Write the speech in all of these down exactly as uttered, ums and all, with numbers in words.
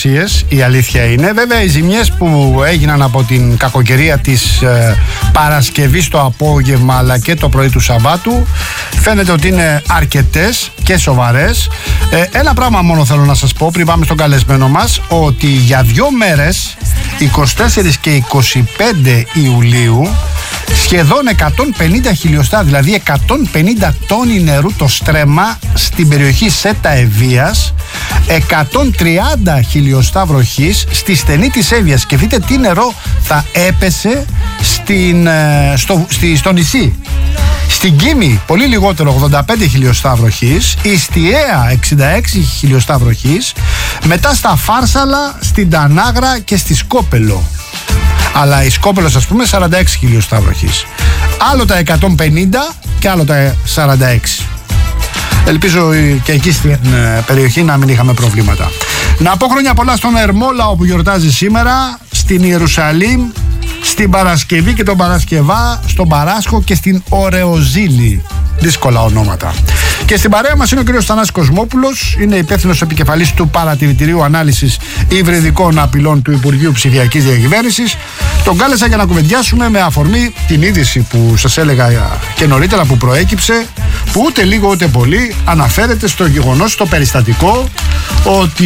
θερμοκρασίες, η αλήθεια είναι. Βέβαια οι ζημιές που έγιναν από την κακοκαιρία της ε, Παρασκευής το απόγευμα αλλά και το πρωί του Σαββάτου φαίνεται ότι είναι αρκετές και σοβαρές. ε, Ένα πράγμα μόνο θέλω να σας πω πριν πάμε στον καλεσμένο μας, ότι για δύο μέρες, είκοσι τέσσερις και είκοσι πέντε Ιουλίου, σχεδόν εκατόν πενήντα χιλιοστά, δηλαδή εκατόν πενήντα τόνοι νερού το στρέμμα στην περιοχή Σέτα Ευβοίας, εκατόν τριάντα χιλιοστά βροχής στη στενή της Εύβοιας. Σκεφτείτε τι νερό θα έπεσε στην, στο, στη, στο νησί. Στην Κίμη πολύ λιγότερο, ογδόντα πέντε χιλιοστά βροχής, η Ιστιαία εξήντα έξι χιλιοστά βροχής, μετά στα Φάρσαλα, στην Τανάγρα και στη Σκόπελο. Αλλά η Σκόπελος, ας πούμε, σαράντα έξι χιλιοστά βροχής. Άλλο τα εκατόν πενήντα και άλλο τα σαράντα έξι. Ελπίζω και εκεί στην περιοχή να μην είχαμε προβλήματα. Να πω χρόνια πολλά στον Ερμόλαο που γιορτάζει σήμερα, στην Ιερουσαλήμ, στην Παρασκευή και τον Παρασκευά, στον Παράσχο και στην Ωρεοζήλη. Δύσκολα ονόματα. Και στην παρέα μας είναι ο κ. Θανάσης Κοσμόπουλος, είναι υπεύθυνος επικεφαλής του Παρατηρητηρίου Ανάλυσης Υβριδικών Απειλών του Υπουργείου Ψηφιακής Διακυβέρνησης. Τον κάλεσα για να κουβεντιάσουμε με αφορμή την είδηση που σας έλεγα και νωρίτερα, που προέκυψε, που ούτε λίγο ούτε πολύ αναφέρεται στο γεγονός, στο περιστατικό, ότι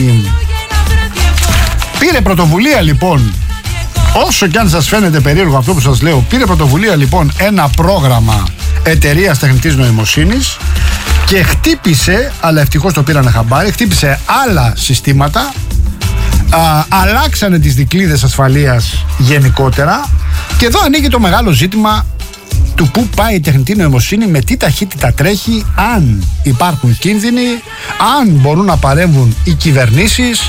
πήρε πρωτοβουλία λοιπόν, όσο και αν σας φαίνεται περίεργο αυτό που σας λέω, πήρε πρωτοβουλία λοιπόν ένα πρόγραμμα εταιρείας τεχνητής νοημοσύνης και χτύπησε, αλλά ευτυχώς το πήρανε χαμπάρι, χτύπησε άλλα συστήματα, α, αλλάξανε τις δικλείδες ασφαλείας γενικότερα, και εδώ ανοίγει το μεγάλο ζήτημα του πού πάει η τεχνητή νοημοσύνη, με τι ταχύτητα τρέχει, αν υπάρχουν κίνδυνοι, αν μπορούν να παρέμβουν οι κυβερνήσεις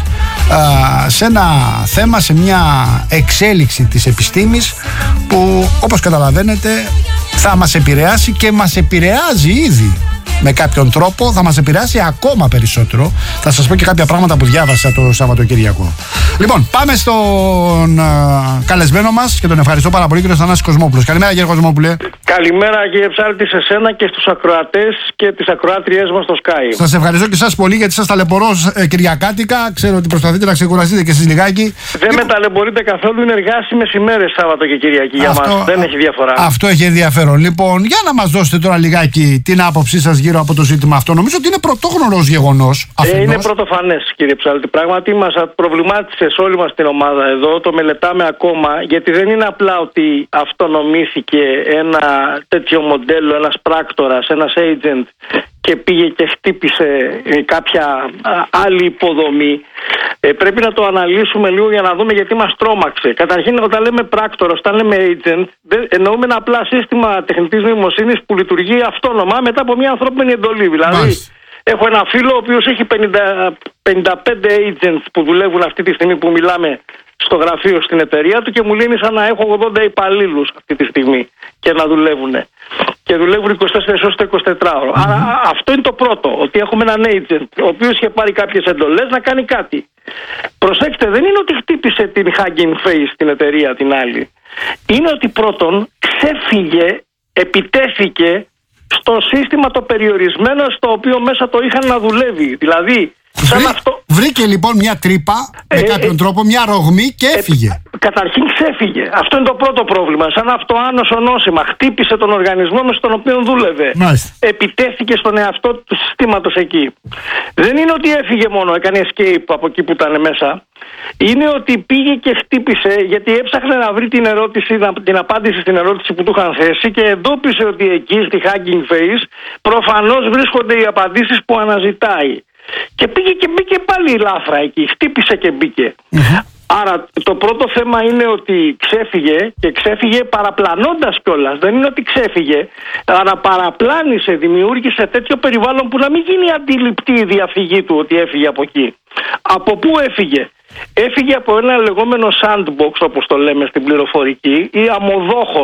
α, σε ένα θέμα, σε μια εξέλιξη της επιστήμης που, όπως καταλαβαίνετε, θα μας επηρεάσει και μας επηρεάζει ήδη με κάποιον τρόπο, θα μας επηρεάσει ακόμα περισσότερο. Θα σας πω και κάποια πράγματα που διάβασα το Σαββατοκύριακο. Λοιπόν, πάμε στον uh, καλεσμένο μας και τον ευχαριστώ πάρα πολύ, κύριο Θανάση Κοσμόπουλος. Καλημέρα, κύριε Κοσμόπουλε. Καλημέρα, κύριε Ψάλτη, σε σένα και στους ακροατές και τις ακροάτριές μας στο Sky. Σας ευχαριστώ και εσάς πολύ, γιατί σας ταλαιπωρώ ε, κυριακάτικα. Ξέρω ότι προσπαθείτε να ξεκουραστείτε και εσείς λιγάκι. Δεν με ταλαιπωρείτε καθόλου, είναι εργάσιμες ημέρες Σάββατο και Κυριακή για αυτό, μας. Δεν έχει διαφορά. Αυτό έχει ενδιαφέρον. Λοιπόν, για να μας δώσετε τώρα λιγάκι την άποψή σας γύρω από το ζήτημα αυτό. Νομίζω ότι είναι πρωτόγνωρο ως γεγονός. Ε, είναι πρωτοφανές, κύριε Ψάλτη. Πράγματι, μας προβλημάτισε σε όλη μας την ομάδα εδώ. Το μελετάμε ακόμα, γιατί δεν είναι απλά ότι αυτονομήθηκε ένα τέτοιο μοντέλο, ένας πράκτορας, ένας agent, και πήγε και χτύπησε κάποια άλλη υποδομή. Ε, πρέπει να το αναλύσουμε λίγο για να δούμε γιατί μας τρόμαξε. Καταρχήν, όταν λέμε πράκτορας, όταν λέμε agent, εννοούμε ένα απλά σύστημα τεχνητής νοημοσύνης που λειτουργεί αυτόνομα μετά από μια ανθρώπινη εντολή. Δηλαδή, Μάλιστα. έχω ένα φίλο ο οποίος έχει πενήντα, πενήντα πέντε agents που δουλεύουν αυτή τη στιγμή που μιλάμε στο γραφείο στην εταιρεία του, και μου λέει σαν να έχω ογδόντα υπαλλήλους αυτή τη στιγμή και να δουλεύουν. Και δουλεύουν είκοσι τέσσερις ώρες το εικοσιτετράωρο. Mm-hmm. Άρα αυτό είναι το πρώτο, ότι έχουμε έναν agent ο οποίος είχε πάρει κάποιες εντολές να κάνει κάτι. Προσέξτε, δεν είναι ότι χτύπησε την Hugging Face την εταιρεία την άλλη. Είναι ότι πρώτον ξέφυγε, επιτέθηκε στο σύστημα το περιορισμένο στο οποίο μέσα το είχαν να δουλεύει. Δηλαδή, σαν Βρή, αυτό... βρήκε λοιπόν μια τρύπα με ε, κάποιον ε, τρόπο, μια ρογμή και έφυγε. Ε, καταρχήν ξέφυγε. Αυτό είναι το πρώτο πρόβλημα. Σαν αυτό άνοσο νόσημα. Χτύπησε τον οργανισμό με στον οποίο δούλευε. Μάλιστα. Επιτέθηκε στον εαυτό του συστήματος εκεί. Δεν είναι ότι έφυγε μόνο, έκανε escape από εκεί που ήταν μέσα. Είναι ότι πήγε και χτύπησε, γιατί έψαχνε να βρει την ερώτηση, την απάντηση στην ερώτηση που του είχαν θέσει, και εντόπισε ότι εκεί στη Hugging Face προφανώς βρίσκονται οι απαντήσεις που αναζητάει. Και πήγε και μπήκε πάλι η λάφρα εκεί, χτύπησε και μπήκε. Mm-hmm. Άρα το πρώτο θέμα είναι ότι ξέφυγε, και ξέφυγε παραπλανώντας κιόλας. Δεν είναι ότι ξέφυγε, αλλά παραπλάνησε, δημιούργησε τέτοιο περιβάλλον που να μην γίνει αντιληπτή η διαφυγή του ότι έφυγε από εκεί. Από πού έφυγε? Έφυγε από ένα λεγόμενο sandbox, όπως το λέμε στην πληροφορική, ή αμμοδόχος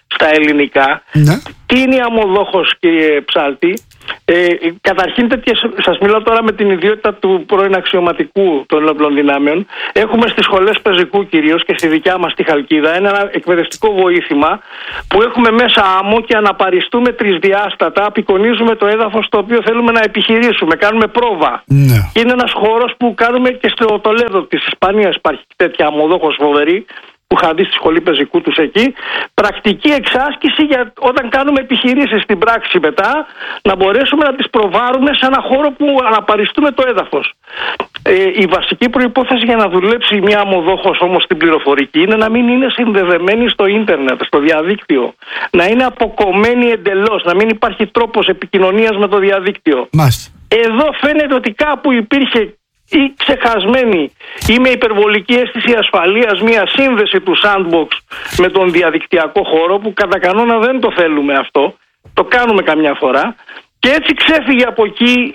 στα ελληνικά. Ναι. Τι είναι η αμμοδόχος, κύριε Ψάλτη? Ε, καταρχήν, τέτοιες, σας μιλάω τώρα με την ιδιότητα του πρώην αξιωματικού των ενόπλων δυνάμεων. Έχουμε στις σχολές πεζικού κυρίως και στη δικιά μας τη Χαλκίδα ένα εκπαιδευτικό βοήθημα που έχουμε μέσα άμμο και αναπαριστούμε τρισδιάστατα, απεικονίζουμε το έδαφος το οποίο θέλουμε να επιχειρήσουμε, κάνουμε πρόβα. Ναι. Και είναι ένας χώρος που κάνουμε και στο Τολέδο της Ισπανίας υπάρχει τέτοια αμμοδόχος φοβερή, που είχα δει στη σχολή πεζικού τους εκεί, πρακτική εξάσκηση για όταν κάνουμε επιχειρήσεις στην πράξη μετά, να μπορέσουμε να τις προβάρουμε σε ένα χώρο που αναπαριστούμε το έδαφος. Ε, η βασική προϋπόθεση για να δουλέψει μια αμμοδόχος όμως στην πληροφορική είναι να μην είναι συνδεδεμένη στο ίντερνετ, στο διαδίκτυο. Να είναι αποκομμένη εντελώς, να μην υπάρχει τρόπος επικοινωνίας με το διαδίκτυο. Μάλιστα. Εδώ φαίνεται ότι κάπου υπήρχε ή ξεχασμένη ή με υπερβολική αίσθηση ασφαλείας μια σύνδεση του sandbox με τον διαδικτυακό χώρο, που κατά κανόνα δεν το θέλουμε αυτό, το κάνουμε καμιά φορά, και έτσι ξέφυγε από εκεί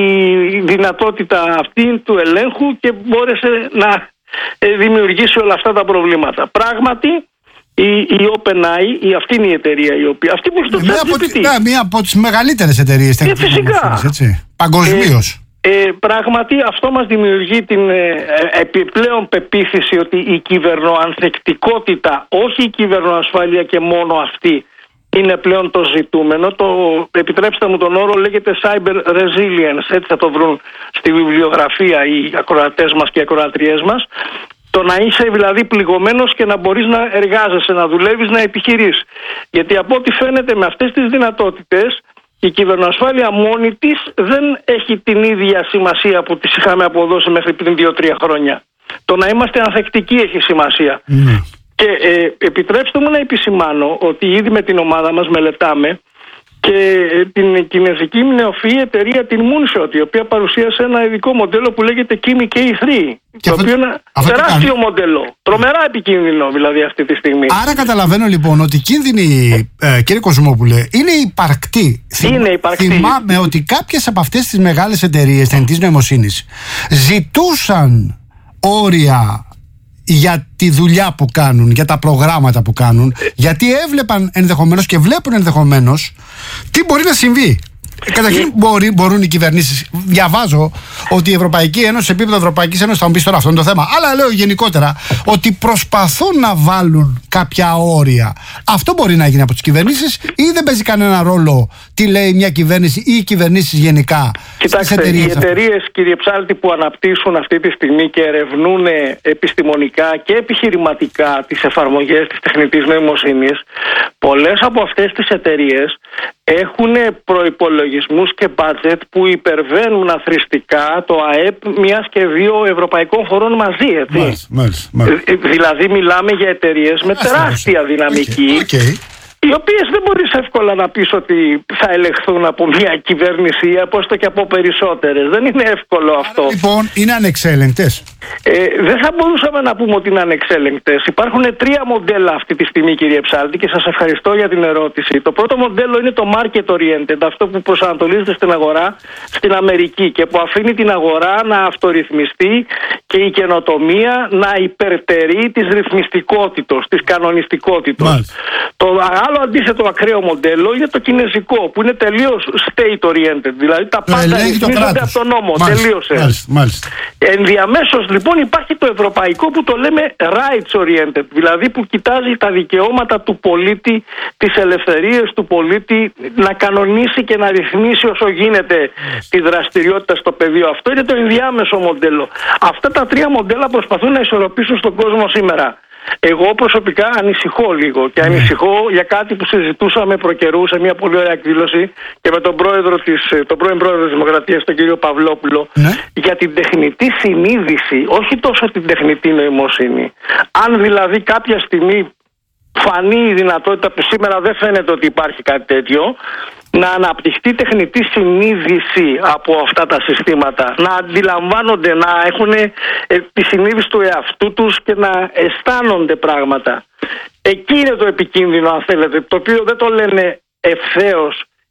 η δυνατότητα αυτή του ελέγχου και μπόρεσε να δημιουργήσει όλα αυτά τα προβλήματα. Πράγματι η, η OpenAI, η, αυτή είναι η εταιρεία η οποία, αυτή που έχει το ChatGPT, ναι, μία από τις μεγαλύτερες εταιρείες τεχνητής νοημοσύνης, έτσι, παγκοσμίως. Ε, πράγματι αυτό μας δημιουργεί την ε, επιπλέον πεποίθηση ότι η κυβερνοανθεκτικότητα, όχι η κυβερνοασφάλεια και μόνο αυτή, είναι πλέον το ζητούμενο. Το, επιτρέψτε μου τον όρο, λέγεται cyber resilience, έτσι θα το βρουν στη βιβλιογραφία οι ακροατές μας και οι ακροατριές μας. Το να είσαι δηλαδή πληγωμένος και να μπορείς να εργάζεσαι, να δουλεύεις, να επιχειρείς. Γιατί από ό,τι φαίνεται με αυτές τις δυνατότητες, η κυβερνοασφάλεια μόνη της δεν έχει την ίδια σημασία που της είχαμε αποδώσει μέχρι πριν δύο τρία χρόνια. Το να είμαστε ανθεκτικοί έχει σημασία. Mm. Και ε, επιτρέψτε μου να επισημάνω ότι ήδη με την ομάδα μας μελετάμε και την κινέζικη νεοφυή εταιρεία την Moonshot, η οποία παρουσίασε ένα ειδικό μοντέλο που λέγεται Kimi κέι θρι, και το αυτό, οποίο είναι ένα τεράστιο μοντέλο, τρομερά επικίνδυνο δηλαδή αυτή τη στιγμή. Άρα καταλαβαίνω λοιπόν ότι οι κίνδυνοι, ε, κύριε Κοσμόπουλε, είναι υπαρκτοί. Είναι υπαρκτοί. Θυμάμαι ότι κάποιες από αυτές τις μεγάλες εταιρείες τεχνητής νοημοσύνης ζητούσαν όρια για τη δουλειά που κάνουν, για τα προγράμματα που κάνουν, γιατί έβλεπαν ενδεχομένως και βλέπουν ενδεχομένως τι μπορεί να συμβεί. Καταρχήν μπορεί, μπορούν οι κυβερνήσεις. Διαβάζω ότι η Ευρωπαϊκή Ένωση, σε επίπεδο Ευρωπαϊκής Ένωσης, θα μου πεις τώρα αυτό είναι το θέμα, αλλά λέω γενικότερα ότι προσπαθούν να βάλουν κάποια όρια. Αυτό μπορεί να γίνει από τις κυβερνήσεις, ή δεν παίζει κανένα ρόλο τι λέει μια κυβέρνηση ή οι κυβερνήσεις γενικά? Κοιτάξτε, οι εταιρείες, κύριε Ψάλτη, που αναπτύσσουν αυτή τη στιγμή και ερευνούν επιστημονικά και επιχειρηματικά τις εφαρμογές της τεχνητής νοημοσύνης, πολλές από αυτές τις εταιρείες έχουν προϋπολογισμούς και budget που υπερβαίνουν αθροιστικά το ΑΕΠ μιας και δύο ευρωπαϊκών χωρών μαζί, έτσι. Μάλιστα, μάλιστα, μάλιστα. Δηλαδή μιλάμε για εταιρείες με τεράστια δυναμική, okay, okay. οι οποίες δεν μπορείς εύκολα να πεις ότι θα ελεγχθούν από μια κυβέρνηση ή από έστω και από περισσότερες. Δεν είναι εύκολο αυτό. Άρα, λοιπόν, είναι ανεξέλεγκτες. Ε, δεν θα μπορούσαμε να πούμε ότι είναι ανεξέλεγκτες. Υπάρχουν τρία μοντέλα αυτή τη στιγμή, κύριε Ψάλτη, και σας ευχαριστώ για την ερώτηση. Το πρώτο μοντέλο είναι το market oriented, αυτό που προσανατολίζεται στην αγορά στην Αμερική και που αφήνει την αγορά να αυτορυθμιστεί και η καινοτομία να υπερτερεί της ρυθμιστικότητος, της κανονιστικότητος. Το άλλο αντίθετο ακραίο μοντέλο είναι το κινέζικο, που είναι τελείως state oriented, δηλαδή τα πάντα ρυθμίζονται από τον νόμο. Μάλιστα, τελείωσε. Μάλιστα, μάλιστα. Ενδιαμέσως λοιπόν υπάρχει το ευρωπαϊκό που το λέμε rights oriented, δηλαδή που κοιτάζει τα δικαιώματα του πολίτη, τις ελευθερίες του πολίτη, να κανονίσει και να ρυθμίσει όσο γίνεται τη δραστηριότητα στο πεδίο. Αυτό είναι το ενδιάμεσο μοντέλο. Αυτά τα τρία μοντέλα προσπαθούν να ισορροπήσουν στον κόσμο σήμερα. Εγώ προσωπικά ανησυχώ λίγο και ανησυχώ για κάτι που συζητούσαμε προκαιρού σε μια πολύ ωραία εκδήλωση και με τον, πρόεδρο της, τον πρώην πρόεδρο της Δημοκρατίας, τον κύριο Παυλόπουλο, ναι, για την τεχνητή συνείδηση, όχι τόσο την τεχνητή νοημοσύνη. Αν δηλαδή κάποια στιγμή φανεί η δυνατότητα, που σήμερα δεν φαίνεται ότι υπάρχει κάτι τέτοιο, να αναπτυχθεί τεχνητή συνείδηση από αυτά τα συστήματα, να αντιλαμβάνονται, να έχουν ε, τη συνείδηση του εαυτού τους και να αισθάνονται πράγματα. Εκεί είναι το επικίνδυνο, αν θέλετε, το οποίο δεν το λένε ευθέως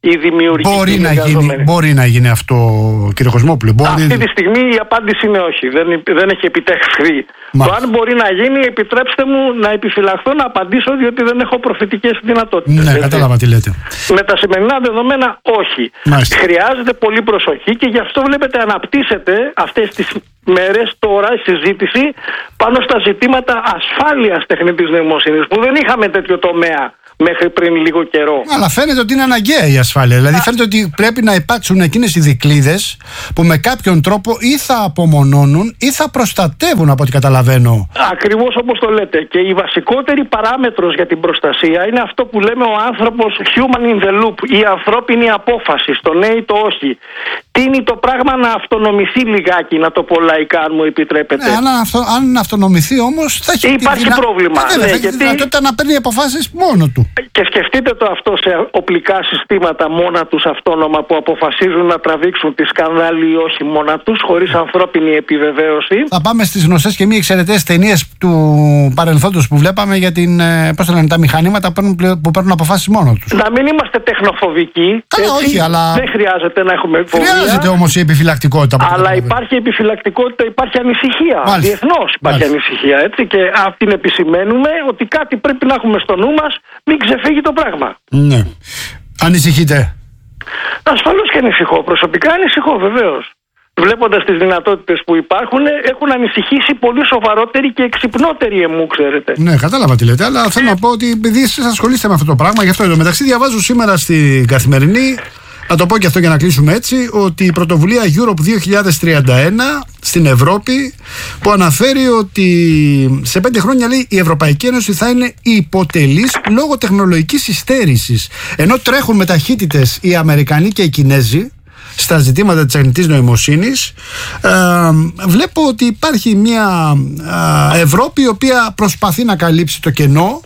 η δημιουργική. Μπορεί να, γίνει, μπορεί να γίνει αυτό, κύριε Κοσμόπουλε. Μπορεί... Αυτή τη στιγμή η απάντηση είναι όχι. Δεν, δεν έχει επιτευχθεί. Το αν μπορεί να γίνει, επιτρέψτε μου να επιφυλαχθώ να απαντήσω, διότι δεν έχω προφητικές δυνατότητες. Ναι, κατάλαβα τι λέτε. Με τα σημερινά δεδομένα, όχι. Μάλιστα. Χρειάζεται πολύ προσοχή και γι' αυτό βλέπετε αναπτύσσεται αυτές τις μέρες τώρα η συζήτηση πάνω στα ζητήματα ασφάλειας τεχνητής νοημοσύνης, που δεν είχαμε τέτοιο τομέα μέχρι πριν λίγο καιρό. Αλλά φαίνεται ότι είναι αναγκαία η ασφάλεια. Δηλαδή φαίνεται ότι πρέπει να υπάρξουν εκείνες οι δικλείδες που με κάποιον τρόπο ή θα απομονώνουν ή θα προστατεύουν, από ό,τι καταλαβαίνω. Ακριβώς όπως το λέτε. Και η βασικότερη παράμετρος για την προστασία είναι αυτό που λέμε ο άνθρωπος human in the loop, η ανθρώπινη απόφαση, στο ναι ή το όχι. Τίνει το πράγμα να αυτονομηθεί λιγάκι, να το πω λαϊκά, αν μου επιτρέπετε. Ναι, αν, αυτο, αν αυτονομηθεί όμως θα έχει υπάρχει δυνα... πρόβλημα. Ε, βέβαια, ναι, θα έχει γιατί... δυνατότητα να παίρνει αποφάσεις μόνο του. Και σκεφτείτε το αυτό σε οπλικά συστήματα μόνα τους αυτόνομα που αποφασίζουν να τραβήξουν τη σκανδάλη ή όχι μόνα τους, χωρίς ανθρώπινη επιβεβαίωση. Θα πάμε στις γνωστές και μη εξαιρετές ταινίες του παρελθόντος που βλέπαμε για την, πώς το λένε, τα μηχανήματα που παίρνουν, που παίρνουν αποφάσεις μόνο τους. Να μην είμαστε τεχνοφοβικοί. Καλά, έτσι, όχι, αλλά... δεν χρειάζεται να έχουμε φοβία. Χρειάζεται όμως η επιφυλακτικότητα. Αλλά υπάρχει επιφυλακτικότητα, υπάρχει ανησυχία. Διεθνώς υπάρχει Μάλιστα. ανησυχία. Έτσι, και την επισημαίνουμε ότι κάτι πρέπει να έχουμε στο νου μας, μην ξεφύγει το πράγμα. Ναι. Ανησυχείτε? Ασφαλώς και ανησυχώ. Προσωπικά ανησυχώ, βεβαίως. Βλέποντας τις δυνατότητες που υπάρχουν, έχουν ανησυχήσει πολύ σοβαρότεροι και εξυπνότεροι εμού, ξέρετε. Ναι, κατάλαβα τι λέτε, αλλά θέλω να πω ότι επειδή εσείς ασχολείστε με αυτό το πράγμα, γι' αυτό εδώ μεταξύ διαβάζω σήμερα στην Καθημερινή, να το πω και αυτό για να κλείσουμε έτσι, ότι η πρωτοβουλία Europe δύο χιλιάδες τριάντα ένα στην Ευρώπη, που αναφέρει ότι σε πέντε χρόνια, λέει, η Ευρωπαϊκή Ένωση θα είναι υποτελής λόγω τεχνολογικής υστέρησης. Ενώ τρέχουν με ταχύτητες οι Αμερικανοί και οι Κινέζοι στα ζητήματα της τεχνητής νοημοσύνης, ε, βλέπω ότι υπάρχει μια ε, Ευρώπη η οποία προσπαθεί να καλύψει το κενό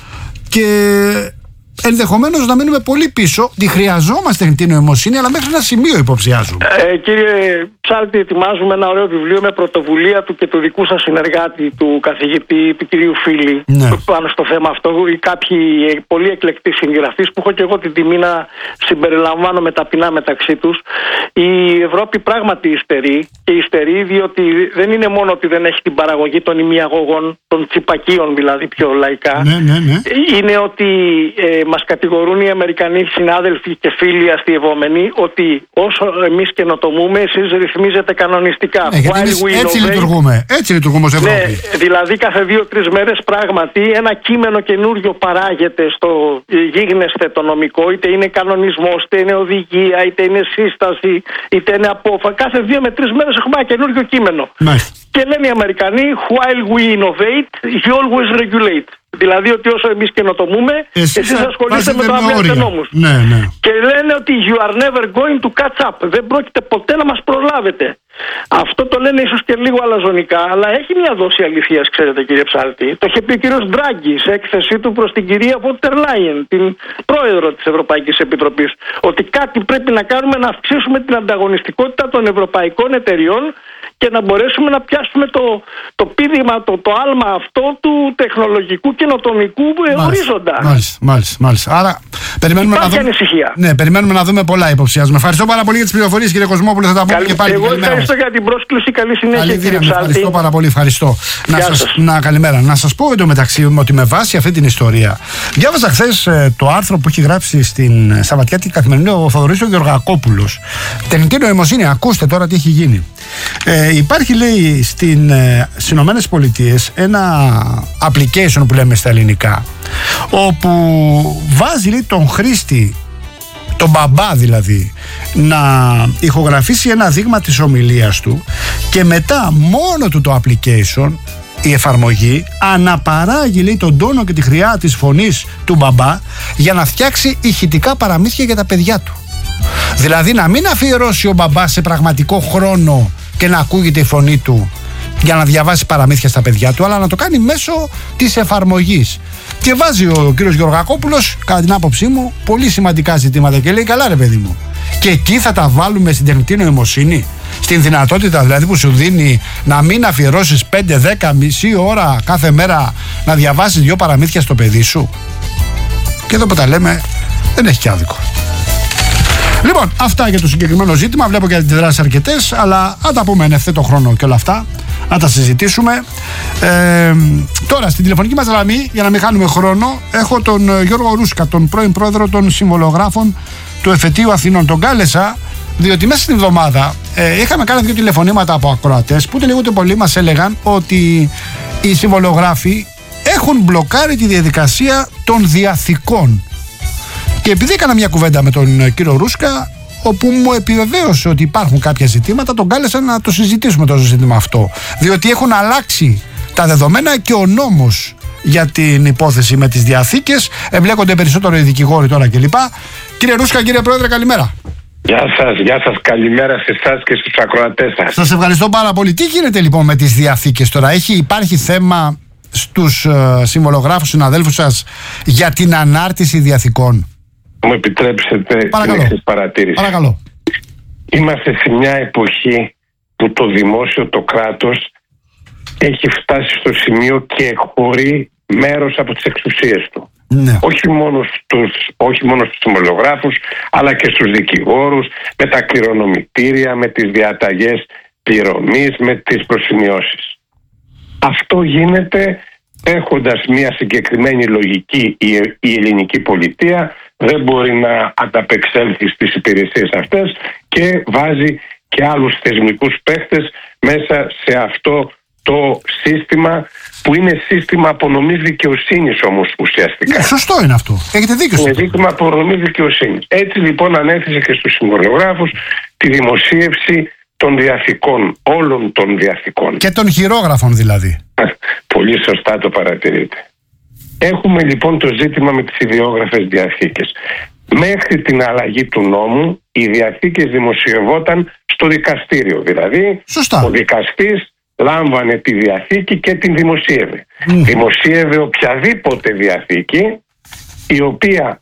και ενδεχομένως να μείνουμε πολύ πίσω. Τη χρειαζόμαστε τεχνητή νοημοσύνη, αλλά μέχρι ένα σημείο υποψιάζουμε. Ε, κύριε Ψάλτη, ετοιμάζουμε ένα ωραίο βιβλίο με πρωτοβουλία του και του δικού σας συνεργάτη, του καθηγητή του κυρίου Φίλη, ναι. πάνω στο θέμα αυτό. Ή κάποιοι πολύ εκλεκτοί συγγραφείς που έχω και εγώ την τιμή να συμπεριλαμβάνω με ταπεινά μεταξύ τους. Η Ευρώπη πράγματι υστερεί, και υστερεί διότι δεν είναι μόνο ότι δεν έχει την παραγωγή των ημιαγωγών, των τσιπακίων δηλαδή πιο λαϊκά. Ναι, ναι, ναι. Είναι ότι ε, μας κατηγορούν οι Αμερικανοί συνάδελφοι και φίλοι αστειευόμενοι ότι όσο εμείς καινοτομούμε, εσείς ρυθμίζετε κανονιστικά. Ναι, γιατί εμείς έτσι λειτουργούμε. Έτσι λειτουργούμε ως Ευρώπη. Ναι, δηλαδή κάθε δύο-τρεις μέρες πράγματι ένα κείμενο καινούριο παράγεται στο γίγνεσθε το νομικό, είτε είναι κανονισμός, είτε είναι οδηγία, είτε είναι σύσταση, είτε είναι απόφαση. Κάθε δύο με τρεις μέρες έχουμε ένα καινούριο κείμενο. Ναι. Και λένε οι Αμερικανοί, while we innovate, you always regulate. Δηλαδή ότι όσο εμείς καινοτομούμε, εσείς, εσείς ασχολείστε με το αβίαστε νόμους. Ναι, ναι. Και λένε ότι you are never going to catch up. Δεν πρόκειται ποτέ να μας προλάβετε. Αυτό το λένε ίσως και λίγο αλαζονικά, αλλά έχει μια δόση αληθείας, ξέρετε, κύριε Ψάλτη. Το είχε πει ο κύριος Ντράγκη σε έκθεσή του προς την κυρία Βόντερ Λάιεν, την πρόεδρο της Ευρωπαϊκής Επιτροπής, ότι κάτι πρέπει να κάνουμε να αυξήσουμε την ανταγωνιστικότητα των ευρωπαϊκών εταιριών και να μπορέσουμε να πιάσουμε το, το πήδημα, το, το άλμα αυτό του τεχνολογικού καινοτομικού ορίζοντα. Μάλιστα, μάλιστα, μάλιστα. Άρα περιμένουμε να, δούμε, ναι, περιμένουμε να δούμε πολλά, υποψιάζουμε. Ευχαριστώ πάρα πολύ για τις πληροφορίες, κύριε Κοσμόπουλο. Θα τα πούμε Καλή, και πάλι. Εγώ ευχαριστώ για την πρόσκληση. Καλή συνέχεια, Καλή κύριε Ψάλτη. Ευχαριστώ πάρα πολύ. Ευχαριστώ. Να σας, να, καλημέρα. Να σας πω εντωμεταξύ ότι με βάση αυτή την ιστορία, διάβαζα χθες ε, το άρθρο που έχει γράψει στην Σαββατιάτικη Καθημερινή ο Θοδωρής ο Γεωργακόπουλος. Τεχνητή νοημοσύνη, ακούστε τώρα τι έχει γίνει. Ε, υπάρχει, λέει, στην, ε, στις Ηνωμένες Πολιτείες ένα application που λέμε στα ελληνικά, όπου βάζει, λέει, τον χρήστη, τον μπαμπά δηλαδή, να ηχογραφήσει ένα δείγμα της ομιλίας του και μετά μόνο του το application, η εφαρμογή, αναπαράγει, λέει, τον τόνο και τη χρειά της φωνής του μπαμπά για να φτιάξει ηχητικά παραμύθια για τα παιδιά του. Δηλαδή να μην αφιερώσει ο μπαμπάς σε πραγματικό χρόνο και να ακούγεται η φωνή του για να διαβάσει παραμύθια στα παιδιά του, αλλά να το κάνει μέσω της εφαρμογής. Και βάζει ο κύριος Γεωργακόπουλος, κατά την άποψή μου, πολύ σημαντικά ζητήματα και λέει, καλά ρε παιδί μου, και εκεί θα τα βάλουμε στην τεχνητή νοημοσύνη, στην δυνατότητα δηλαδή που σου δίνει να μην αφιερώσεις πέντε δέκα μισή ώρα κάθε μέρα να διαβάσεις δύο παραμύθια στο παιδί σου. Και εδώ που τα λέμε δεν έχει και άδικο. Λοιπόν, αυτά για το συγκεκριμένο ζήτημα. Βλέπω και αντιδράσεις αρκετές, αλλά θα τα πούμε εν ευθέτω χρόνο και όλα αυτά. Να τα συζητήσουμε. Ε, τώρα, στην τηλεφωνική μας γραμμή, για να μην χάνουμε χρόνο, έχω τον Γιώργο Ρούσκα, τον πρώην πρόεδρο των συμβολογράφων του Εφετείου Αθηνών. Τον κάλεσα, διότι μέσα στην εβδομάδα ε, είχαμε κάνει δύο τηλεφωνήματα από ακροατές που ούτε λίγο ούτε πολύ μας έλεγαν ότι οι συμβολογράφοι έχουν μπλοκάρει τη διαδικασία των διαθηκών. Και επειδή έκανα μια κουβέντα με τον κύριο Ρούσκα, όπου μου επιβεβαίωσε ότι υπάρχουν κάποια ζητήματα, τον κάλεσα να το συζητήσουμε το ζήτημα αυτό. Διότι έχουν αλλάξει τα δεδομένα και ο νόμος για την υπόθεση με τις διαθήκες. Εμπλέκονται περισσότερο οι δικηγόροι τώρα κλπ. Κύριε Ρούσκα, κύριε Πρόεδρε, καλημέρα. Γεια σας, γεια σας, καλημέρα σε εσάς και στους ακροατές σας. Σας ευχαριστώ πάρα πολύ. Τι γίνεται λοιπόν με τις διαθήκες τώρα? Έχει, υπάρχει θέμα στους uh, συμβολογράφους συναδέλφους σας για την ανάρτηση διαθηκών? Μου επιτρέψετε την εξής παρατήρηση. Παρακαλώ. Είμαστε σε μια εποχή που το δημόσιο, το κράτος έχει φτάσει στο σημείο και εκχωρεί μέρος από τις εξουσίες του. Ναι. Όχι μόνο στους, όχι μόνο στους συμβολογράφους, αλλά και στους δικηγόρους, με τα κληρονομητήρια, με τις διαταγές πληρωμής, με τις προσημειώσεις. Αυτό γίνεται έχοντας μια συγκεκριμένη λογική. Η, η ελληνική πολιτεία δεν μπορεί να ανταπεξέλθει στις υπηρεσίες αυτές και βάζει και άλλους θεσμικούς παίχτες μέσα σε αυτό το σύστημα, που είναι σύστημα απονομής δικαιοσύνης όμως ουσιαστικά. Ναι, σωστό είναι αυτό. Έχετε δίκιο. Είναι σύστημα απονομής δικαιοσύνης. Έτσι λοιπόν ανέθεσε και στους συμβολογράφους τη δημοσίευση των διαθηκών, όλων των διαθηκών. Και των χειρόγραφων δηλαδή. Πολύ σωστά το παρατηρείτε. Έχουμε λοιπόν το ζήτημα με τις ιδιόγραφες διαθήκες. Μέχρι την αλλαγή του νόμου οι διαθήκες δημοσιευόταν στο δικαστήριο. Δηλαδή σωστά. Ο δικαστής λάμβανε τη διαθήκη και την δημοσίευε. Mm. Δημοσίευε οποιαδήποτε διαθήκη η οποία,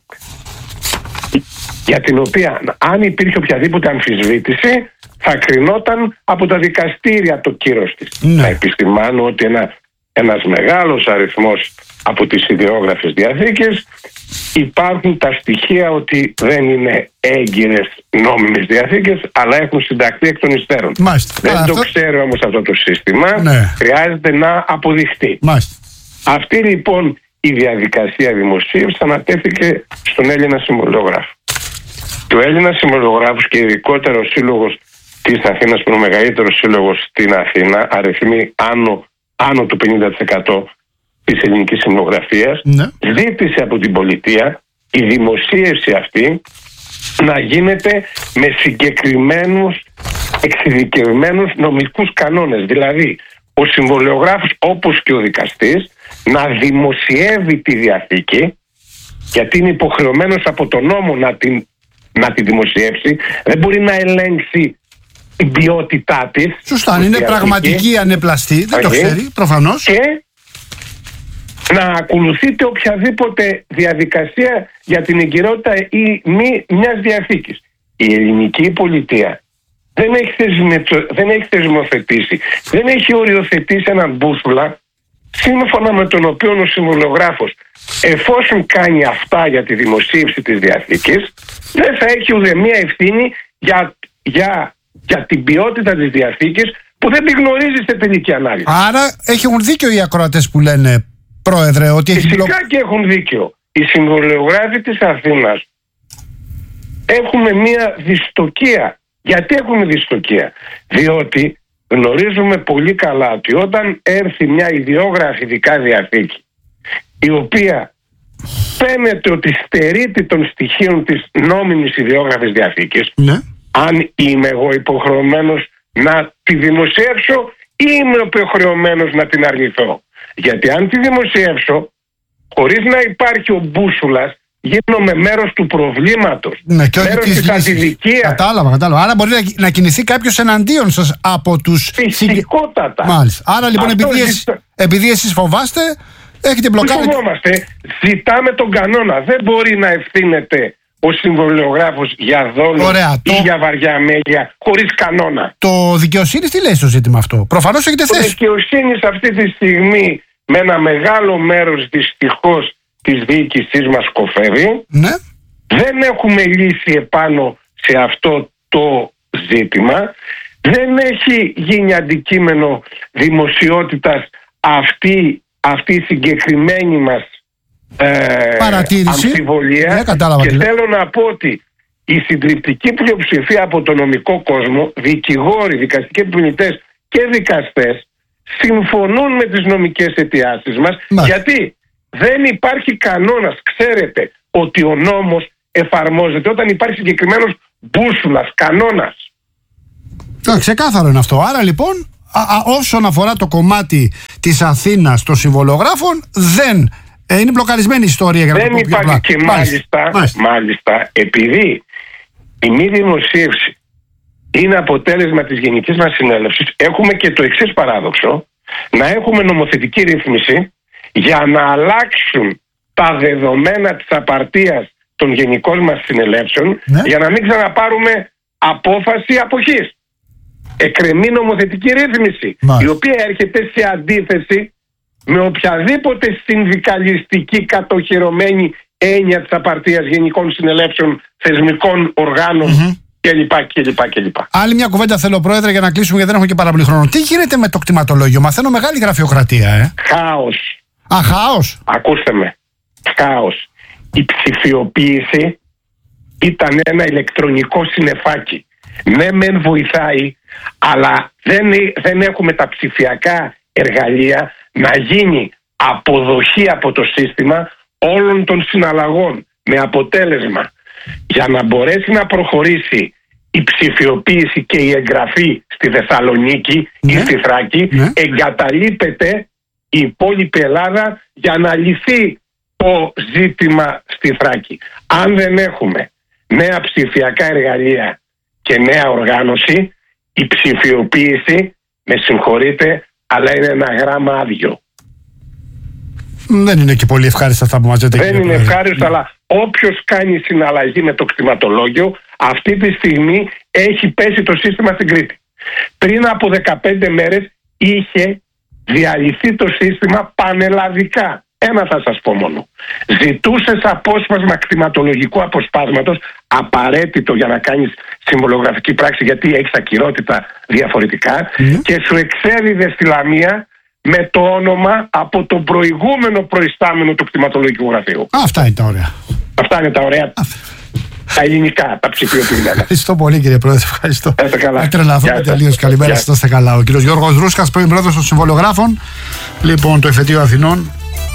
για την οποία αν υπήρχε οποιαδήποτε αμφισβήτηση θα κρινόταν από τα δικαστήρια το κύρος της. Mm. Θα επισημάνω ότι ένα, ένας μεγάλος αριθμός από τις ιδιόγραφες διαθήκες υπάρχουν τα στοιχεία ότι δεν είναι έγκυρες νόμιμες διαθήκες, αλλά έχουν συνταχθεί εκ των υστέρων. Μάλιστα. Δεν Α, το αυτό... ξέρει όμως αυτό το σύστημα. Ναι. Χρειάζεται να αποδειχτεί. Μάλιστα. Αυτή λοιπόν η διαδικασία δημοσίευσης ανατέθηκε στον Έλληνα συμβολογράφο. Και ο Έλληνας συμβολογράφος και ειδικότερα ο σύλλογος της Αθήνας, που είναι ο μεγαλύτερος σύλλογος στην Αθήνα, αριθμεί άνω, άνω του πενήντα τοις εκατό της ελληνικής συμβολογραφίας, ναι. Ζήτησε από την πολιτεία η δημοσίευση αυτή να γίνεται με συγκεκριμένους εξειδικευμένους νομικούς κανόνες. Δηλαδή ο συμβολογράφος, όπως και ο δικαστής, να δημοσιεύει τη διαθήκη, γιατί είναι υποχρεωμένος από τον νόμο να την, να τη δημοσιεύσει. Δεν μπορεί να ελέγξει την ποιότητά της. Σωστά, αν είναι πραγματική ανεπλαστή, δεν okay. το ξέρει προφανώς. Και να ακολουθείτε οποιαδήποτε διαδικασία για την εγκυρότητα ή μη μιας διαθήκης. Η ελληνική πολιτεία δεν έχει, θεσμετω, δεν έχει θεσμοθετήσει, δεν έχει οριοθετήσει έναν μπούσουλα σύμφωνα με τον οποίο ο συμβολογράφος, εφόσον κάνει αυτά για τη δημοσίευση της διαθήκης, δεν θα έχει ουδέμια ευθύνη για, για, για την ποιότητα της διαθήκης που δεν τη γνωρίζει σε τελική ανάλυση. Άρα έχουν δίκιο οι ακροατές που λένε, Πρόεδρε, ότι φυσικά έχει... και έχουν δίκιο. Οι συμβολογράφοι της Αθήνας έχουμε μία δυστοκία. Γιατί έχουμε δυστοκία? Διότι γνωρίζουμε πολύ καλά ότι όταν έρθει μια ιδιόγραφη ειδικά διαθήκη, η οποία φαίνεται ότι στερείται των στοιχείων της νόμιμης ιδιόγραφης διαθήκης, ναι. αν είμαι εγώ υποχρεωμένος να τη δημοσιεύσω ή είμαι υποχρεωμένος να την αρνηθώ? Γιατί αν τη δημοσιεύσω χωρίς να υπάρχει ο μπούσουλας, γίνομαι μέρος του προβλήματος, ναι, και μέρος της αντιδικίας. Κατάλαβα, κατάλαβα. Άρα μπορεί να, να κινηθεί κάποιος εναντίον σας από τους... Φυσικότατα. Μάλιστα. Άρα λοιπόν επειδή, εσείς, ζητά... επειδή εσείς φοβάστε, έχετε μπλοκάρει... Δεν φοβόμαστε. Ζητάμε τον κανόνα. Δεν μπορεί να ευθύνεται ο συμβολογράφος για δόλο Ωραία, ή το... για βαριά αμέλεια χωρίς κανόνα. Το δικαιοσύνη τι λέει στο ζήτημα αυτό? Προφανώς έχετε το θέση. Το δικαιοσύνη αυτή τη στιγμή με ένα μεγάλο μέρος δυστυχώς της διοίκησής μας κοφεύει. Ναι. Δεν έχουμε λύσει επάνω σε αυτό το ζήτημα. Δεν έχει γίνει αντικείμενο δημοσιότητας αυτή, αυτή η συγκεκριμένη μας ε, αμφιβολία. Ναι, κατάλαβα, και θέλω να πω ότι η συντριπτική πλειοψηφία από το νομικό κόσμο, δικηγόροι, δικαστικοί επιμελητές και δικαστές, συμφωνούν με τις νομικές αιτιάσεις μας. Μα. Γιατί δεν υπάρχει κανόνας. Ξέρετε ότι ο νόμος εφαρμόζεται όταν υπάρχει συγκεκριμένος μπούσουλας, κανόνας. Ε, ξεκάθαρο είναι αυτό. Άρα λοιπόν, α, α, όσον αφορά το κομμάτι της Αθήνας των συμβολογράφων, δεν ε, είναι μπλοκαρισμένη η ιστορία. Για να δεν το πω υπάρχει πιο και μάλιστα, μάλιστα. μάλιστα, επειδή η μη δημοσίευση είναι αποτέλεσμα της Γενικής μας Συνέλευσης, έχουμε και το εξής παράδοξο, να έχουμε νομοθετική ρύθμιση για να αλλάξουν τα δεδομένα της απαρτίας των γενικών μας συνελεύσεων, ναι. για να μην ξαναπάρουμε απόφαση αποχής. Εκκρεμεί νομοθετική ρύθμιση, Μάλιστα. η οποία έρχεται σε αντίθεση με οποιαδήποτε συνδικαλιστική κατοχυρωμένη έννοια της απαρτίας γενικών συνελεύσεων, θεσμικών οργάνων mm-hmm. κλπ, κλπ, κλπ. Άλλη μια κουβέντα θέλω, Πρόεδρε, για να κλείσουμε, γιατί δεν έχουμε και πάρα πολύ χρόνο. Τι γίνεται με το κτηματολόγιο? Μαθαίνω μεγάλη γραφειοκρατία, ε. Χάος. Α, χάος. Ακούστε με. Χάος. Η ψηφιοποίηση ήταν ένα ηλεκτρονικό συννεφάκι. Ναι, μεν βοηθάει, αλλά δεν, δεν έχουμε τα ψηφιακά εργαλεία να γίνει αποδοχή από το σύστημα όλων των συναλλαγών, με αποτέλεσμα για να μπορέσει να προχωρήσει η ψηφιοποίηση και η εγγραφή στη Θεσσαλονίκη ναι. ή στη Θράκη, ναι. εγκαταλείπεται η υπόλοιπη Ελλάδα για να λυθεί το ζήτημα στη Θράκη. Αν δεν έχουμε νέα ψηφιακά εργαλεία και νέα οργάνωση, η ψηφιοποίηση, με συγχωρείτε, αλλά είναι ένα γράμμα άδειο. Δεν είναι και πολύ ευχάριστα αυτά που μας λέτε. Δεν είναι ευχάριστο, αλλά όποιος κάνει συναλλαγή με το κτηματολόγιο, αυτή τη στιγμή έχει πέσει το σύστημα στην Κρήτη. Πριν από δεκαπέντε μέρες είχε διαλυθεί το σύστημα πανελλαδικά. Ένα θα σας πω μόνο. Ζητούσες απόσπασμα κτηματολογικού αποσπάσματος, απαραίτητο για να κάνεις συμβολογραφική πράξη, γιατί έχεις ακυρότητα διαφορετικά, mm. και σου εξέδιδε στη Λαμία με το όνομα από τον προηγούμενο προϊστάμενο του κτηματολογικού γραφείου. Α, αυτά είναι τα ωραία. Αυτά είναι τα ωραία. Τα ελληνικά, τα ψηφιοποιημένα. Ευχαριστώ πολύ, κύριε Πρόεδρε. Ευχαριστώ. Είστε καλά. Τρελαθούμε τελείως. Καλημέρα σας, είστε καλά. Ο κύριος Γιώργος Δρούσκας, πρώην πρόεδρος των συμβολογράφων. Λοιπόν, το Εφετείο Αθηνών.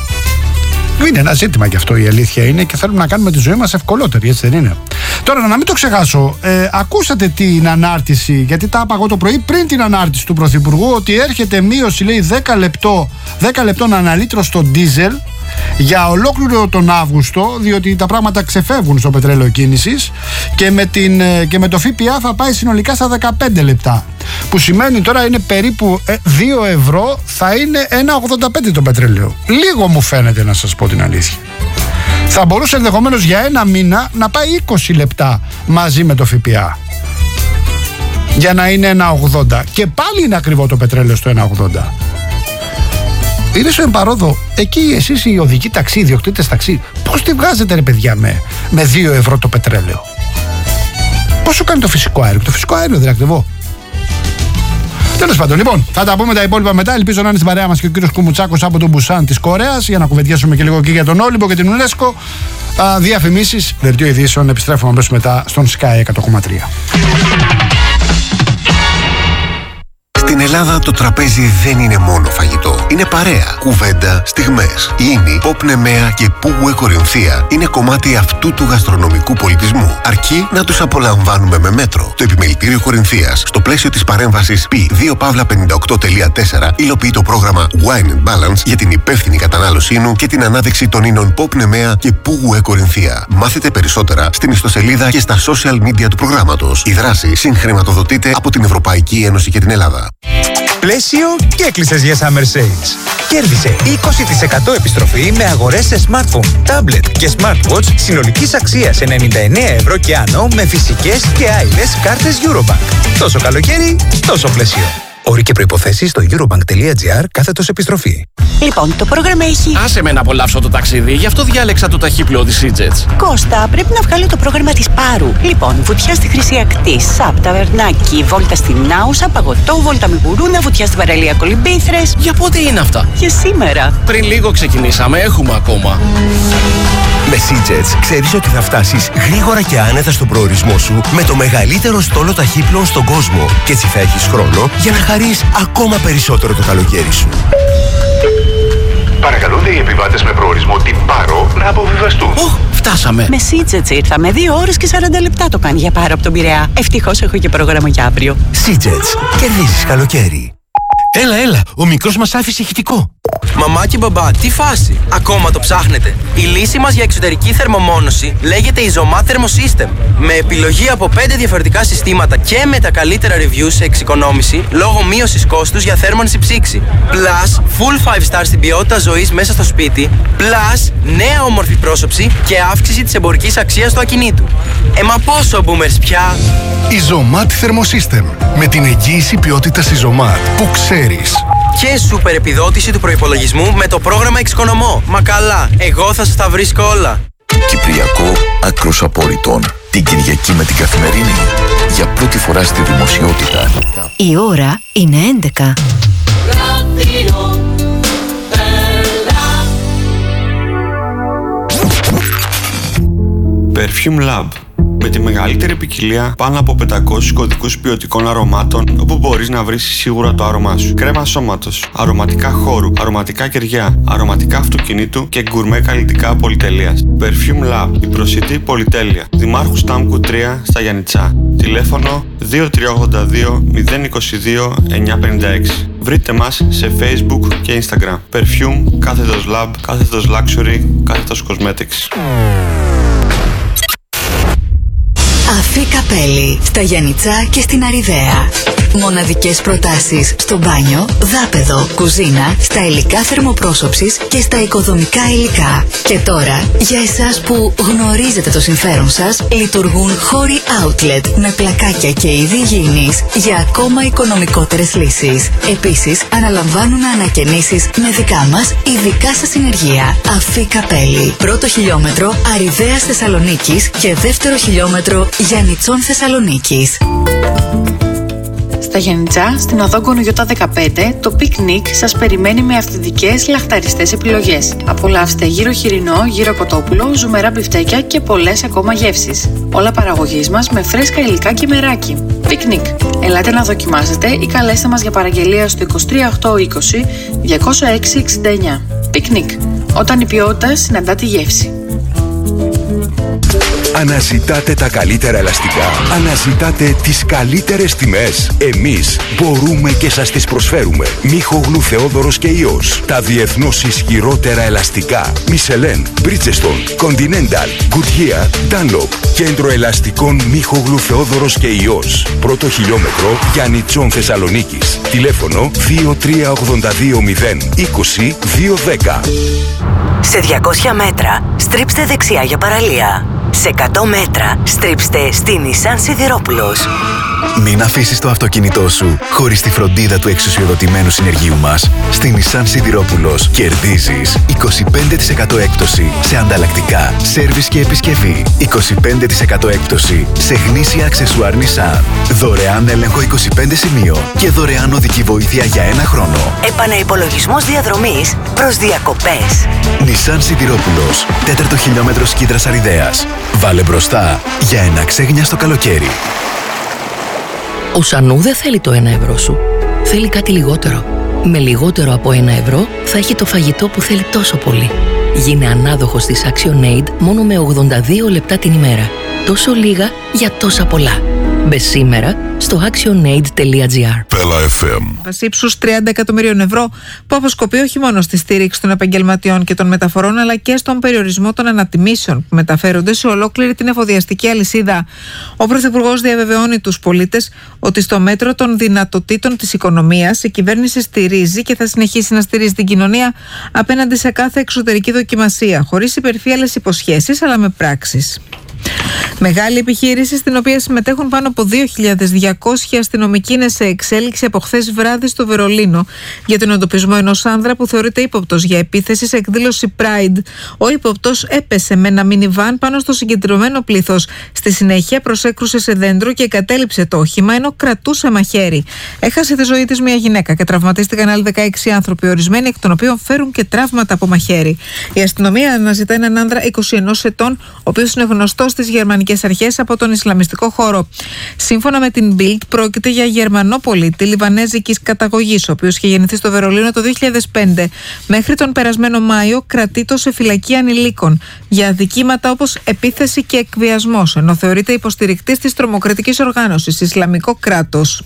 Είναι ένα ζήτημα κι αυτό, η αλήθεια είναι, και θέλουμε να κάνουμε τη ζωή μας ευκολότερη, έτσι δεν είναι? Τώρα, να μην το ξεχάσω, ε, ακούσατε την ανάρτηση, γιατί τα είπα εγώ το πρωί πριν την ανάρτηση του Πρωθυπουργού, ότι έρχεται μείωση, λέει, δέκα λεπτών αναλύτρο στο ντίζελ για ολόκληρο τον Αύγουστο, διότι τα πράγματα ξεφεύγουν στο πετρέλαιο κίνησης, και με, την, και με το ΦΠΑ θα πάει συνολικά στα δεκαπέντε λεπτά. Που σημαίνει τώρα είναι περίπου δύο ευρώ, θα είναι ένα ογδόντα πέντε το πετρέλαιο. Λίγο μου φαίνεται, να σας πω την αλήθεια. Θα μπορούσε ενδεχομένως για ένα μήνα να πάει είκοσι λεπτά μαζί με το ΦΠΑ, για να είναι ένα ογδόντα. Και πάλι είναι ακριβό το πετρέλαιο στο ένα ογδόντα. Είναι στο εμπαρόδο, εκεί εσείς οι οδικοί ταξί, οι ιδιοκτήτες ταξί, πώς τη βγάζετε, ρε παιδιά, με, με δύο ευρώ το πετρέλαιο? Πόσο κάνει το φυσικό αέριο? Το φυσικό αέριο δεν είναι ακριβό? Τέλος πάντων, λοιπόν, θα τα πούμε τα υπόλοιπα μετά. Ελπίζω να είναι στην παρέα μας και ο κύριος Κουμουτσάκος από τον Μπουσάν της Κορέας, για να κουβεντιάσουμε και λίγο και για τον Όλυμπο και την UNESCO. Διαφημίσεις, δελτίο ειδήσεων, επιστρέφουμε αμέσως μετά στον Sky εκατό κόμμα τρία. Στην Ελλάδα το τραπέζι δεν είναι μόνο φαγητό. Είναι παρέα, κουβέντα, στιγμές. Η Ίνη, Pop Nemea και Πουγουέ Κορινθία είναι κομμάτι αυτού του γαστρονομικού πολιτισμού. Αρκεί να τους απολαμβάνουμε με μέτρο. Το Επιμελητήριο Κορινθίας, στο πλαίσιο της παρέμβασης πι δύο παύλα οκτώ τελεία τέσσερα, υλοποιεί το πρόγραμμα Wine and Balance για την υπεύθυνη κατανάλωσή ίνου και την ανάδειξη των ίνων Pop Nemea και Πουγουέ Κορινθία. Μάθετε περισσότερα στην ιστοσελίδα και στα social media του προγράμματος. Η δράση συγχρηματοδοτείται από την Ευρωπαϊκή Ένωση και την Ελλάδα. Πλαίσιο και έκλεισες για Summer Sales. Κέρδισε είκοσι τοις εκατό επιστροφή με αγορές σε smartphone, tablet και smartwatch συνολικής αξίας ενενήντα εννέα ευρώ και άνω, με φυσικές και άειλες κάρτες Eurobank. Τόσο καλοκαίρι, τόσο πλαίσιο. Όροι και προϋποθέσεις στο eurobank.gr κάθετος επιστροφή. Λοιπόν, το πρόγραμμα έχει... Άσε με να απολαύσω το ταξίδι, γι' αυτό διάλεξα το ταχύπλοο της Seajets. Κώστα, πρέπει να βγάλω το πρόγραμμα της Πάρου. Λοιπόν, βουτιά στη Χρυσή Ακτή, Σαπ, Ταβερνάκι, βόλτα στην Άουσα, παγωτό, βόλτα με γουρούνα, βουτιά στην παραλία Κολυμπήθρες. Για πότε είναι αυτά? Για σήμερα. Πριν λίγο ξεκινήσαμε, έχουμε ακόμα. Με Seajets ξέρεις ότι θα φτάσεις γρήγορα και άνετα στον προορισμό σου με το μεγαλύτερο στόλο ταχύπλων στον κόσμο. Και έτσι θα έχεις χρόνο για να χαρείς ακόμα περισσότερο το καλοκαίρι σου. Παρακαλούνται οι επιβάτες με προορισμό την Πάρο να αποβιβαστούν. Οχ, φτάσαμε. Με Seajets ήρθαμε. Δύο ώρες και σαράντα λεπτά το κάνει για Πάρο από τον Πειραιά. Ευτυχώς έχω και πρόγραμμα για αύριο. Seajets. Κερδίζεις καλοκαίρι. Έλα, έλα, ο μικρός μας άφησε ηχητικό. Μαμά και μπαμπά, τι φάση? Ακόμα το ψάχνετε? Η λύση μας για εξωτερική θερμομόνωση λέγεται Isomat Thermosystem. Με επιλογή από πέντε διαφορετικά συστήματα και με τα καλύτερα reviews σε εξοικονόμηση λόγω μείωσης κόστους για θέρμανση ψήξη. Plus, full five star στην ποιότητα ζωής μέσα στο σπίτι. Plus, νέα όμορφη πρόσωψη και αύξηση της εμπορικής αξίας του ακινήτου. Ε, μα πόσο boomers πια? Isomat Thermosystem. Με την εγγύηση ποιότητας Isomat που ξέρεις. Και σούπερ επιδότηση του προϋπολογισμού με το πρόγραμμα Εξοικονομώ. Μα καλά, εγώ θα σας τα βρίσκω όλα. Κυπριακό άκρος απόρριτων. Την Κυριακή με την Καθημερινή. Για πρώτη φορά στη δημοσιότητα. Η ώρα είναι έντεκα. Perfume Lab. Με τη μεγαλύτερη ποικιλία πάνω από πεντακόσιους κωδικούς ποιοτικών αρωμάτων, όπου μπορείς να βρεις σίγουρα το άρωμά σου. Κρέμα σώματος, αρωματικά χώρου, αρωματικά κεριά, αρωματικά αυτοκινήτου και γκουρμέ καλλιτικά πολυτελείας. Perfume Lab, η προσιτή πολυτέλεια. Δημάρχου Στάμκου τρία στα Γιαννιτσά. Τηλέφωνο δύο τρία ογδόντα δύο μηδέν είκοσι δύο εννιακόσια πενήντα έξι. Βρείτε μας σε Facebook και Instagram. Perfume, κάθετος Lab, κάθετος Luxury, κάθετος Cosmetics. Αφή Καπέλη, στα Γιαννιτσά και στην Αριδαία. Μοναδικές προτάσεις στο μπάνιο, δάπεδο, κουζίνα, στα υλικά θερμοπρόσωψης και στα οικοδομικά υλικά. Και τώρα, για εσάς που γνωρίζετε το συμφέρον σας, λειτουργούν χώροι outlet με πλακάκια και είδη υγιεινής για ακόμα οικονομικότερες λύσεις. Επίσης, αναλαμβάνουν ανακαινήσεις με δικά μας ειδικά σας συνεργεία. Αφή Καπέλη, πρώτο χιλιόμετρο Αριδαίας Θεσσαλονίκης και δεύτερο χιλιόμετρο Γιαννιτσών Θεσσαλονίκης. Στα Γιαννιτσά, στην οδό Γκονογιώτα δεκαπέντε, το πικνίκ σας περιμένει με αυθεντικές λαχταριστές επιλογές. Απολαύστε γύρο χοιρινό, γύρο κοτόπουλο, ζουμερά μπιφτέκια και πολλές ακόμα γεύσεις. Όλα παραγωγής μας με φρέσκα υλικά και μεράκι. Πικνίκ. Ελάτε να δοκιμάσετε ή καλέστε μας για παραγγελία στο είκοσι τρία οκτακόσια είκοσι διακόσια έξι εξήντα εννιά. Πικνίκ. Όταν η ποιότητα συναντά τη γεύση. Αναζητάτε τα καλύτερα ελαστικά. Αναζητάτε τις καλύτερες τιμές. Εμείς μπορούμε και σας τις προσφέρουμε. Μίχογλου Θεόδωρος και Ιός. Τα διεθνώς ισχυρότερα ελαστικά. Michelin, Bridgestone, Continental, Goodyear, Dunlop. Κέντρο ελαστικών Μίχογλου Θεόδωρος και Ιός. Πρώτο χιλιόμετρο Γιαννιτσών Θεσσαλονίκης. Τηλέφωνο δύο τρία ογδόντα δύο μηδέν είκοσι δύο δέκα. Σε διακόσια μέτρα στρίψτε δεξιά για παραλία. Σε εκατό μέτρα στρίψτε στη Nissan Σιδηρόπουλος. Μην αφήσεις το αυτοκίνητό σου χωρίς τη φροντίδα του εξουσιοδοτημένου συνεργείου μας. Στη Nissan Σιδηρόπουλος κερδίζεις είκοσι πέντε τοις εκατό έκπτωση σε ανταλλακτικά, σέρβις και επισκευή. είκοσι πέντε τοις εκατό έκπτωση σε γνήσια αξεσουάρ Nissan. Δωρεάν έλεγχο είκοσι πέντε σημείων και δωρεάν οδική βοήθεια για ένα χρόνο. Επαναυπολογισμός διαδρομής προς διακοπές. Nissan Σιδηρόπουλος, τέταρτο χιλιόμετρο Σκύδρας Αριδαίας. Βάλε μπροστά για ένα ξέγνιαστο καλοκαίρι. Ο Σανού δεν θέλει το ένα ευρώ σου. Θέλει κάτι λιγότερο. Με λιγότερο από ένα ευρώ θα έχει το φαγητό που θέλει τόσο πολύ. Γίνε ανάδοχος της ActionAid μόνο με ογδόντα δύο λεπτά την ημέρα. Τόσο λίγα για τόσα πολλά. Μπε σήμερα στο actionaid τελεία gr. Πέλα εφ εμ. Ύψους τριάντα εκατομμυρίων ευρώ που αποσκοπεί όχι μόνο στη στήριξη των επαγγελματιών και των μεταφορών, αλλά και στον περιορισμό των ανατιμήσεων που μεταφέρονται σε ολόκληρη την εφοδιαστική αλυσίδα. Ο Πρωθυπουργός διαβεβαιώνει τους πολίτες ότι στο μέτρο των δυνατοτήτων της οικονομίας η κυβέρνηση στηρίζει και θα συνεχίσει να στηρίζει την κοινωνία απέναντι σε κάθε εξωτερική δοκιμασία, χωρίς υπερφύαλες υποσχέσεις αλλά με πράξεις. Μεγάλη επιχείρηση στην οποία συμμετέχουν πάνω από δύο χιλιάδες διακόσιοι αστυνομικοί είναι σε εξέλιξη από χθες βράδυ στο Βερολίνο για τον εντοπισμό ενός άνδρα που θεωρείται ύποπτος για επίθεση σε εκδήλωση Pride. Ο ύποπτος έπεσε με ένα μινιβάν πάνω στο συγκεντρωμένο πλήθος. Στη συνέχεια προσέκρουσε σε δέντρο και κατέληψε το όχημα ενώ κρατούσε μαχαίρι. Έχασε τη ζωή της μια γυναίκα και τραυματίστηκαν άλλοι δεκαέξι άνθρωποι, ορισμένοι εκ των οποίων φέρουν και τραύματα από μαχαίρι. Η αστυνομία αναζητά έναν άνδρα είκοσι ενός ετών, ο οποίος είναι γνωστός στις γερμανικές αρχές από τον Ισλαμιστικό χώρο. Σύμφωνα με την Bild, πρόκειται για Γερμανό πολίτη λιβανέζικης καταγωγής, ο οποίος είχε γεννηθεί στο Βερολίνο το δύο χιλιάδες πέντε. Μέχρι τον περασμένο Μάιο κρατείτο σε φυλακή ανηλίκων για αδικήματα όπως επίθεση και εκβιασμός, ενώ θεωρείται υποστηρικτής της τρομοκρατικής οργάνωσης Ισλαμικό κράτος.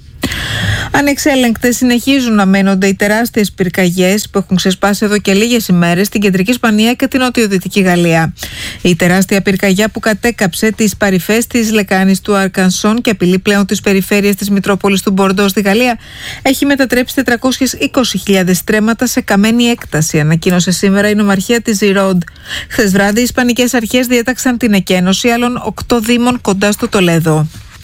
Ανεξέλεγκτες συνεχίζουν να μένονται οι τεράστιες πυρκαγιές που έχουν ξεσπάσει εδώ και λίγες ημέρες στην κεντρική Ισπανία και την νοτιοδυτική Γαλλία. Η τεράστια πυρκαγιά που κατέκαψε τις παρυφές της λεκάνης του Αρκανσόν και απειλεί πλέον τις περιφέρειες της Μητρόπολης του Μπορντό στη Γαλλία έχει μετατρέψει τετρακόσιες είκοσι χιλιάδες στρέμματα σε καμένη έκταση, ανακοίνωσε σήμερα η νομαρχία της Ζιρόντ. Χθες βράδυ οι ισπανικές αρχές διέταξαν την εκένωση άλλων οκτώ δήμων κοντά στο Τολέδο.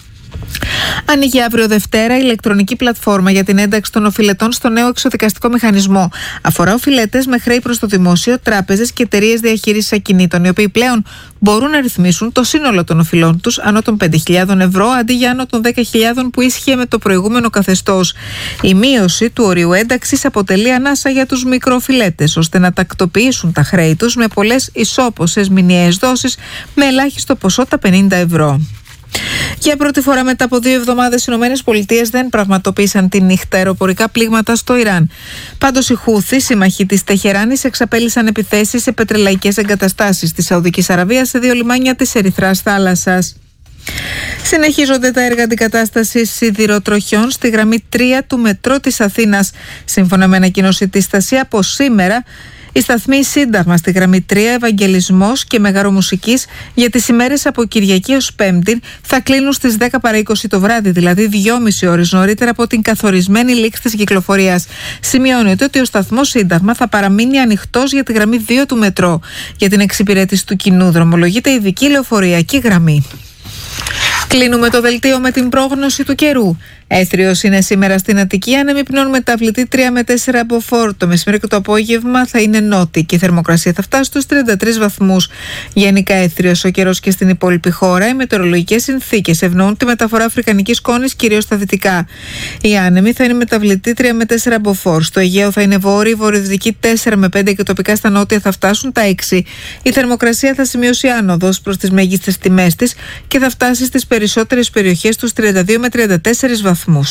Ανοίγει αύριο Δευτέρα η ηλεκτρονική πλατφόρμα για την ένταξη των οφειλετών στο νέο εξοδικαστικό μηχανισμό. Αφορά οφειλέτες με χρέη προς το δημόσιο, τράπεζες και εταιρείες διαχείρισης ακινήτων, οι οποίοι πλέον μπορούν να ρυθμίσουν το σύνολο των οφειλών τους άνω των πέντε χιλιάδες ευρώ αντί για άνω των δέκα χιλιάδες που ίσχυε με το προηγούμενο καθεστώς. Η μείωση του ορίου ένταξης αποτελεί ανάσα για τους μικροοφειλέτες, ώστε να τακτοποιήσουν τα χρέη τους με πολλές ισόποσες μηνιαίες δόσεις με ελάχιστο ποσό τα πενήντα ευρώ. Για πρώτη φορά μετά από δύο εβδομάδες οι ΗΠΑ δεν πραγματοποίησαν τη νύχτα αεροπορικά πλήγματα στο Ιράν. Πάντως οι Χούθι, σύμμαχοι της Τεχεράνης, εξαπέλυσαν επιθέσεις σε πετρελαϊκές εγκαταστάσεις της Σαουδικής Αραβίας σε δύο λιμάνια της Ερυθράς θάλασσας. Συνεχίζονται τα έργα αντικατάστασης σιδηροτροχιών στη γραμμή τρία του μετρό της Αθήνας. Σύμφωνα με ανακοίνωση της Στασία, από σήμερα οι σταθμοί Σύνταγμα στη γραμμή τρία, Ευαγγελισμός και Μεγαρομουσικής για τις ημέρες από Κυριακή ως Πέμπτη θα κλείνουν στις δέκα παρά είκοσι το βράδυ, δηλαδή δυόμιση ώρες νωρίτερα από την καθορισμένη λήξη της κυκλοφορίας. Σημειώνεται ότι ο σταθμός Σύνταγμα θα παραμείνει ανοιχτός για τη γραμμή δύο του μετρό. Για την εξυπηρέτηση του κοινού δρομολογείται ειδική λεωφορειακή γραμμή. Κλείνουμε το δελτίο με την πρόγνωση του καιρού. Έθριος είναι σήμερα στην Αττική, άνεμη πνών μεταβλητή τρία με τέσσερα από φόρ. Το μεσημέρι και το απόγευμα θα είναι νότιη και η θερμοκρασία θα φτάσει στους τριάντα τρεις βαθμούς. Γενικά έθριος ο καιρός και στην υπόλοιπη χώρα. Οι μετεωρολογικές συνθήκες ευνοούν τη μεταφορά αφρικανικής σκόνης κυρίως στα δυτικά. Η άνεμη θα είναι μεταβλητή τρία με τέσσερα από φόρ. Στο Αιγαίο θα είναι βόρειη, βορειοδυτική τέσσερα με πέντε και τοπικά στα νότια θα φτάσουν τα έξι. Η θερμοκρασία θα σημειώσει άνοδος προς τις μέγιστες τιμές της και θα φτάσει στις περισσότερες περιοχές τους τριάντα δύο με τριάντα τέσσερα βαθμούς.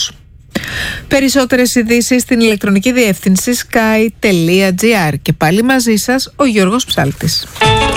Περισσότερες ειδήσεις στην ηλεκτρονική διεύθυνση sky τελεία gr και πάλι μαζί σας ο Γιώργος Ψάλτης.